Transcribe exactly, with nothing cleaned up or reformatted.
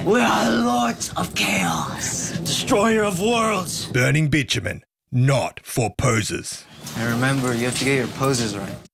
We are lords of chaos, destroyer of worlds. Burning bitumen, not for posers. And remember, you have to get your poses right.